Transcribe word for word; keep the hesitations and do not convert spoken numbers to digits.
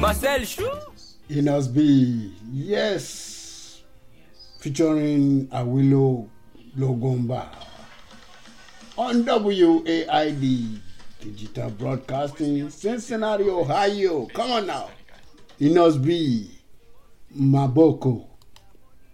Marcel Chou. Enos B. Yes. Featuring Awilo Logomba. On W A I D Digital Broadcasting, Cincinnati, Ohio. Come on now. Enos B. Maboko.